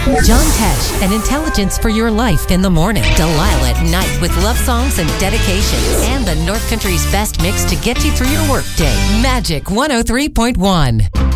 John Tesh and intelligence for your life in the morning. Delilah at night with love songs and dedications. And the North Country's best mix to get you through your workday. Magic 103.1.